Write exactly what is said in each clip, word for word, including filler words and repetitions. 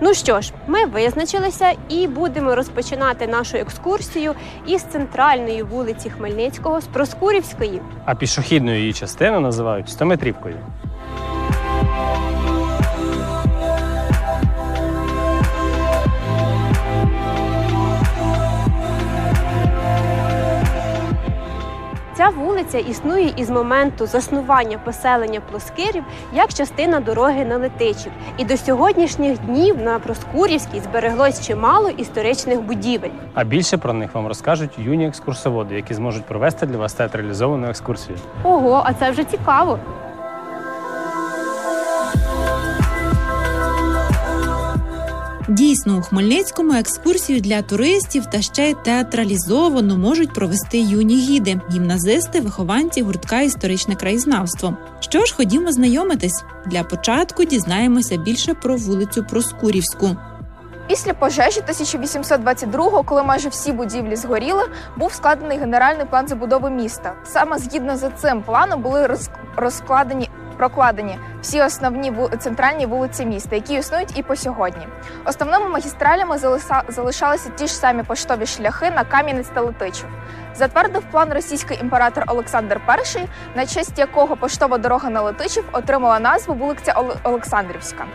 Ну що ж, ми визначилися і будемо розпочинати нашу екскурсію із центральної вулиці Хмельницького, з Проскурівської. А пішохідну її частину називають стометрівкою. Ця вулиця існує із моменту заснування поселення Плоскирів як частина дороги на Летичів. І до сьогоднішніх днів на Проскурівській збереглось чимало історичних будівель. А більше про них вам розкажуть юні екскурсоводи, які зможуть провести для вас театралізовану екскурсію. Ого, а це вже цікаво! Дійсно, у Хмельницькому екскурсію для туристів та ще й театралізовано можуть провести юні гіди, гімназисти, вихованці гуртка «Історичне краєзнавство». Що ж, ходімо знайомитись. Для початку дізнаємося більше про вулицю Проскурівську. Після пожежі тисяча вісімсот двадцять другого, коли майже всі будівлі згоріли, був складений генеральний план забудови міста. Саме згідно з цим планом були розкладені прокладені всі основні ву... центральні вулиці міста, які існують і по сьогодні. Основними магістралями залиса... залишалися ті ж самі поштові шляхи на Кам'янець та Летичів. Затвердив план російський імператор Олександр Перший, на честь якого поштова дорога на Летичів отримала назву вулиця Олександрівська.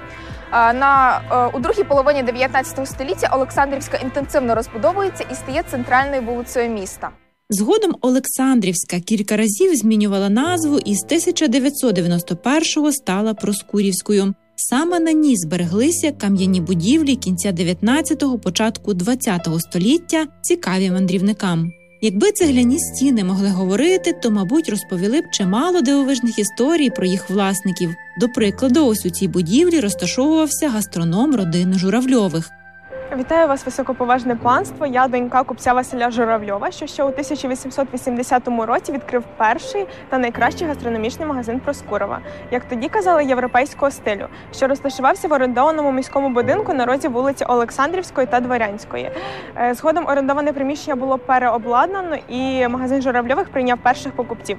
На, у другій половині дев'ятнадцятого століття Олександрівська інтенсивно розбудовується і стає центральною вулицею міста. Згодом Олександрівська кілька разів змінювала назву і з тисяча дев'ятсот дев'яносто першого стала Проскурівською. Саме на ній збереглися кам'яні будівлі кінця дев'ятнадцятого, початку двадцятого століття, цікаві мандрівникам. Якби цегляні стіни могли говорити, то, мабуть, розповіли б чимало дивовижних історій про їх власників. До прикладу, ось у цій будівлі розташовувався гастроном родини Журавльових. Вітаю вас, високоповажне панство. Я донька купця Василя Журавльова, що ще у тисяча вісімсот вісімдесятому році відкрив перший та найкращий гастрономічний магазин Проскурова, як тоді казали, європейського стилю, що розташувався в орендованому міському будинку на розі вулиці Олександрівської та Дворянської. Згодом орендоване приміщення було переобладнано і магазин Журавльових прийняв перших покупців.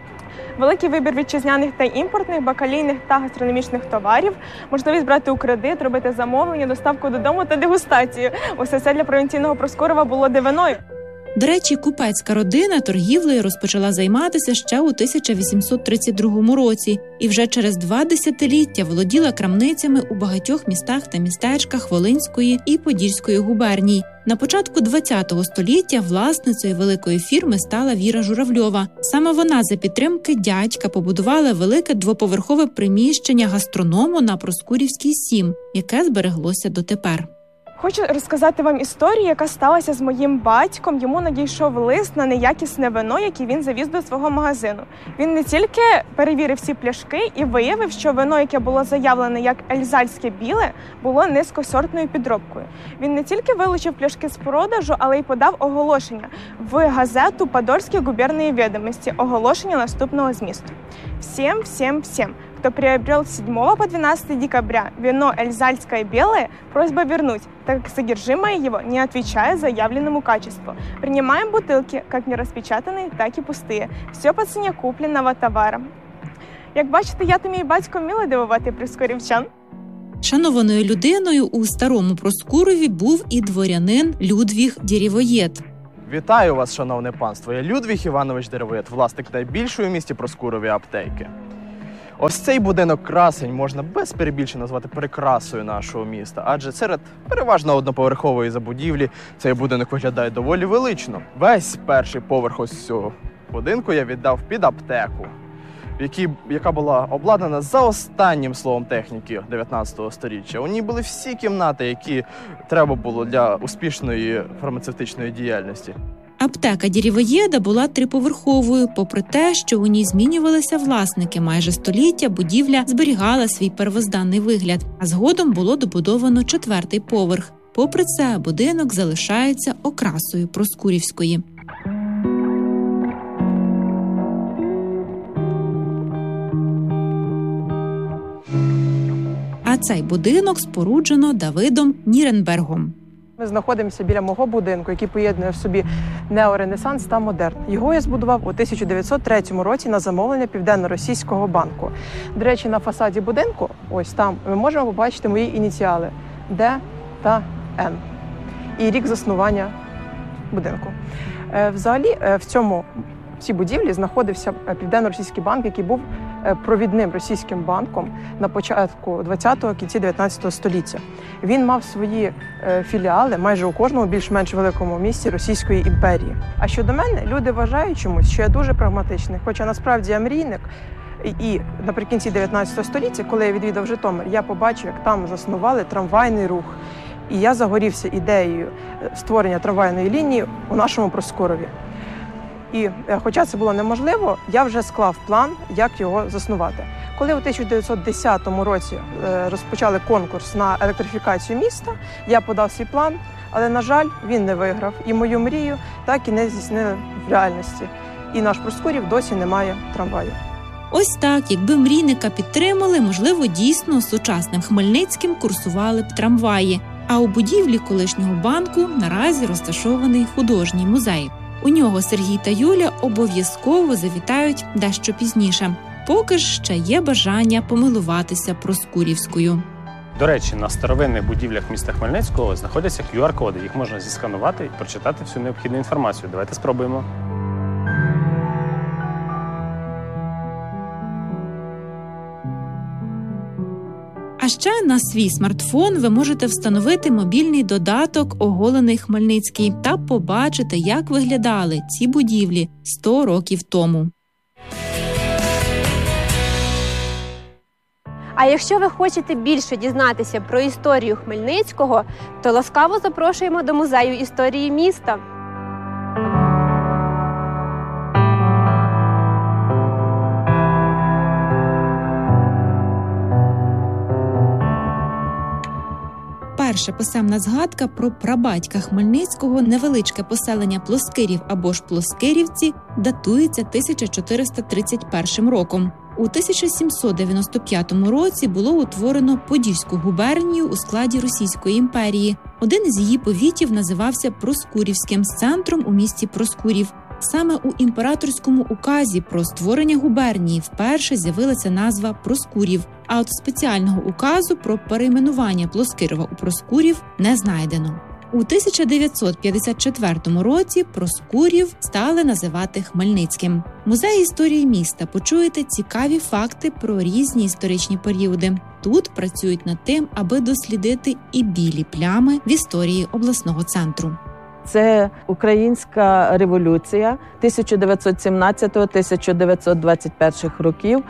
Великий вибір вітчизняних та імпортних, бакалійних та гастрономічних товарів, можливість брати у кредит, робити замовлення, доставку додому та дегустацію. Усе це для провінційного Проскурова було дивиною. До речі, купецька родина торгівлею розпочала займатися ще у тисяча вісімсот тридцять другому році і вже через два десятиліття володіла крамницями у багатьох містах та містечках Волинської і Подільської губерній. На початку двадцятого століття власницею великої фірми стала Віра Журавльова. Саме вона за підтримки дядька побудувала велике двоповерхове приміщення гастроному на Проскурівській сім, яке збереглося дотепер. Хочу розказати вам історію, яка сталася з моїм батьком. Йому надійшов лист на неякісне вино, яке він завіз до свого магазину. Він не тільки перевірив всі пляшки і виявив, що вино, яке було заявлене як ельзальське біле, було низькосортною підробкою. Він не тільки вилучив пляшки з продажу, але й подав оголошення в газету «Подольські губернії відомості». Оголошення наступного змісту. Всем, всем, всем, кто приобрел с седьмого по двенадцатое декабря вино «Эльзальское белое», просьба вернуть, так как содержимое его не отвечает заявленному качеству. Принимаем бутылки, как не распечатанные, так и пустые. Все по цене купленного товара. Як бачите, я та мій батько вміли дивувати проскурівчан. Шанованою людиною у старому Проскурові був і дворянин Людвіг Дєрєвоєд. Вітаю вас, шановне панство. Я Людвіг Іванович Дєрєвоєд, власник найбільшої в місті Проскурові аптеки. Ось цей будинок красень можна без перебільшення назвати прикрасою нашого міста, адже серед переважно одноповерхової забудівлі цей будинок виглядає доволі велично. Весь перший поверх ось цього будинку я віддав під аптеку, які, яка була обладнана за останнім словом техніки дев'ятнадцятого сторіччя. У ній були всі кімнати, які треба було для успішної фармацевтичної діяльності. Аптека Дєрєвоєда була триповерховою, попри те, що у ній змінювалися власники. Майже століття будівля зберігала свій первозданний вигляд, а згодом було добудовано четвертий поверх. Попри це, будинок залишається окрасою Проскурівської. А цей будинок споруджено Давидом Ніренбергом. Ми знаходимося біля мого будинку, який поєднує в собі неоренесанс та модерн. Його я збудував у тисяча дев'ятсот третьому році на замовлення Південно-Російського банку. До речі, на фасаді будинку, ось там, ми можемо побачити мої ініціали. Д та Н. І рік заснування будинку. Е, Взагалі, е, в цьому в цій будівлі знаходився е, Південно-Російський банк, який був е, провідним російським банком на початку ХХ-го, кінці дев'ятнадцятого століття. Він мав свої е, філіали майже у кожному більш-менш великому місті Російської імперії. А щодо мене, люди вважають чомусь, що я дуже прагматичний, хоча насправді я мрійник. І наприкінці дев'ятнадцятого століття, коли я відвідав Житомир, я побачив, як там заснували трамвайний рух. І я загорівся ідеєю створення трамвайної лінії у нашому Проскурові. І хоча це було неможливо, я вже склав план, як його заснувати. Коли у тисяча дев'ятсот десятому році розпочали конкурс на електрифікацію міста, я подав свій план, але, на жаль, він не виграв. І мою мрію так і не здійснили в реальності. І наш Проскурів досі не має трамваю. Ось так, якби мрійника підтримали, можливо, дійсно сучасним Хмельницьким курсували б трамваї. А у будівлі колишнього банку наразі розташований художній музей. У нього Сергій та Юля обов'язково завітають дещо пізніше. Поки ж ще є бажання помилуватися Проскурівською. До речі, на старовинних будівлях міста Хмельницького знаходяться кью ар-коди. Їх можна зісканувати і прочитати всю необхідну інформацію. Давайте спробуємо. А ще на свій смартфон ви можете встановити мобільний додаток «Оголений Хмельницький» та побачити, як виглядали ці будівлі сто років тому. А якщо ви хочете більше дізнатися про історію Хмельницького, то ласкаво запрошуємо до Музею історії міста. Перша писемна згадка про прабатька Хмельницького, невеличке поселення Плоскирів або ж Плоскирівці, датується тисяча чотириста тридцять першим роком. У тисяча сімсот дев'яносто п'ятому році було утворено Подільську губернію у складі Російської імперії. Один із її повітів називався Проскурівським, з центром у місті Проскурів. Саме у імператорському указі про створення губернії вперше з'явилася назва Проскурів, а от спеціального указу про перейменування Плоскирова у Проскурів не знайдено. У тисяча дев'ятсот п'ятдесят четвертому році Проскурів стали називати Хмельницьким. Музей історії міста почуєте цікаві факти про різні історичні періоди. Тут працюють над тим, аби дослідити і білі плями в історії обласного центру. Це Українська революція тисяча дев'ятсот сімнадцятого - тисяча дев'ятсот двадцять першого років.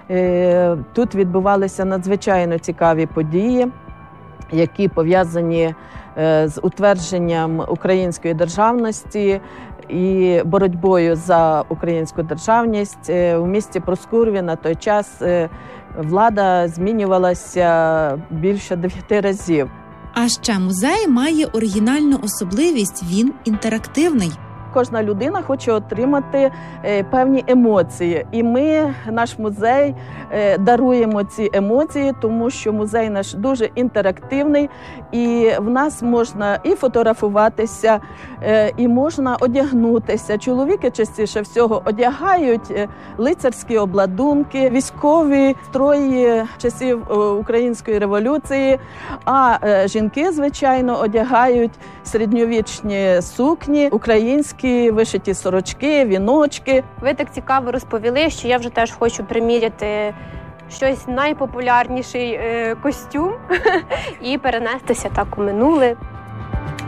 Тут відбувалися надзвичайно цікаві події, які пов'язані з утвердженням української державності і боротьбою за українську державність. У місті Проскурові на той час влада змінювалася більше дев'яти разів. А ще музей має оригінальну особливість – він інтерактивний. Кожна людина хоче отримати е, певні емоції. І ми, наш музей, е, даруємо ці емоції, тому що музей наш дуже інтерактивний. І в нас можна і фотографуватися, е, і можна одягнутися. Чоловіки частіше всього одягають е, лицарські обладунки, військові строї часів е, Української революції. А е, жінки, звичайно, одягають середньовічні сукні, українські, вишиті сорочки, віночки. Ви так цікаво розповіли, що я вже теж хочу приміряти щось найпопулярніший е, костюм і перенестися так у минуле.